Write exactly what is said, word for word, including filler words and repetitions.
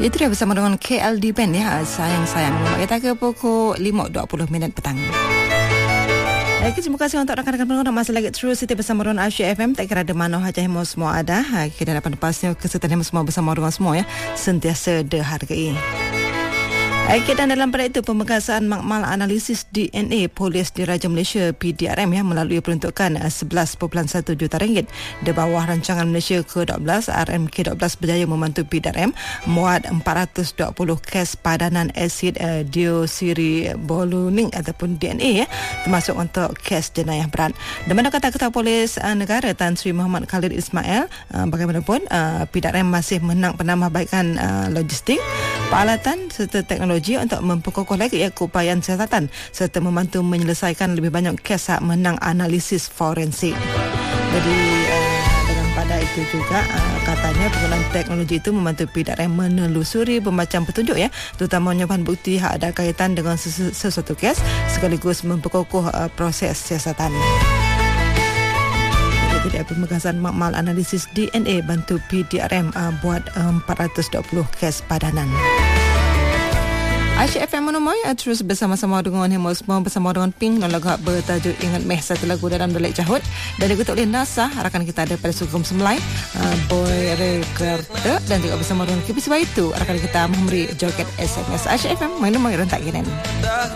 Itu dia bersama dengan K L D Band ya. Sayang-sayang. Kita ke pukul lima dua puluh minit petang. Baik, terima kasih untuk rakan-rakan pendengar masih lagi terus siti bersama dengan Asia F M. Tak kira ada mana hajah hemo semua ada. Kita dapat pasnya kesetiaan hemo semua bersama dengan semua ya. Sentiasa dihargai. Baik, dan dalam pada itu pemekasan makmal analisis D N A Polis Diraja Malaysia P D R M ya melalui peruntukan sebelas perpuluhan satu juta ringgit di bawah rancangan Malaysia ke dua belas. R M K dua belas berjaya membantu P D R M muat empat ratus dua puluh kes padanan asid uh, deoksiribolamin ataupun D N A ya, termasuk untuk kes jenayah berat. Di mana kata Ketua Polis uh, Negara Tan Sri Muhammad Khalid Ismail, uh, bagaimanapun uh, P D R M masih menang penambahbaikan uh, logistik, peralatan serta teknologi untuk memperkokoh lagi ya keupayaan siasatan serta membantu menyelesaikan lebih banyak kes menang analisis forensik. Jadi uh, dengan pada itu juga uh, katanya penggunaan teknologi itu membantu P D R M menelusuri bermacam petunjuk ya, terutamanya bahan bukti yang ada kaitan dengan sesu- sesuatu kes sekaligus memperkokoh uh, proses siasatan. Jadi pemekasan makmal analisis D N A bantu P D R M uh, buat uh, empat ratus dua puluh kes padanan. Asia F M menemui terus bersama-sama dengan Hemo semua bersama dengan Pink dan lagu bertajuk Ingat Meh, satu lagu dalam Delik Cahut dan dikutuk oleh Nasa. Rakan kita ada pada Sugeng Semlai, uh, Boy Rekerta dan juga bersama dengan Kipis Baitu. Rakan kita memberi joget S M S. Asia F M menemui rentak gini.